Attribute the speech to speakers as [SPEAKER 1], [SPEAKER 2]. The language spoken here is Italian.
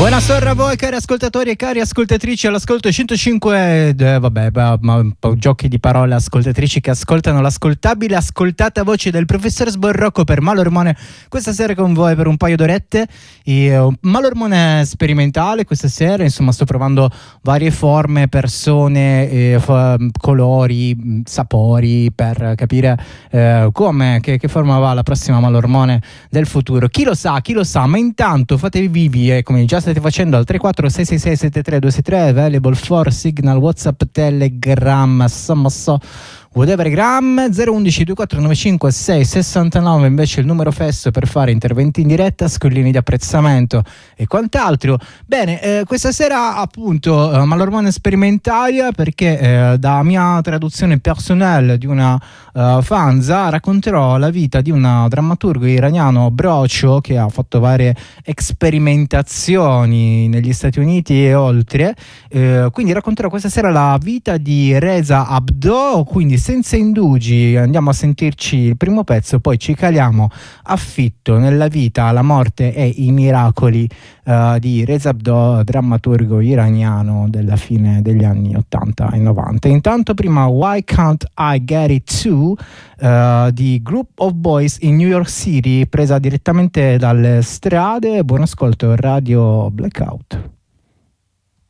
[SPEAKER 1] Buonasera a voi cari ascoltatori e cari ascoltatrici all'ascolto 105 ma un po' giochi di parole, ascoltatrici che ascoltano l'ascoltabile ascoltata voce del professor Sborrocco per Malormone questa sera con voi per un paio d'orette. Malormone sperimentale questa sera, insomma sto provando varie forme, persone, colori, sapori per capire che forma va la prossima Malormone del futuro. Chi lo sa, ma intanto fatevi vivi come già state facendo al 346667323 available for Signal, WhatsApp, Telegram, whatever gram 011 2495 669 invece il numero fesso per fare interventi in diretta, scollini di apprezzamento e quant'altro. Bene, questa sera appunto Malormone sperimentaria perché da mia traduzione personnelle di una fanza racconterò la vita di un drammaturgo iraniano brocio che ha fatto varie sperimentazioni negli Stati Uniti e oltre, quindi racconterò questa sera la vita di Reza Abdo, quindi senza indugi andiamo a sentirci il primo pezzo, poi ci caliamo a fitto nella vita, la morte e i miracoli di Reza Abdo, drammaturgo iraniano della fine degli anni 80 e 90. Intanto prima Why Can't I Get It Too di Group of Boys in New York City, presa direttamente dalle strade. Buon ascolto, Radio Blackout.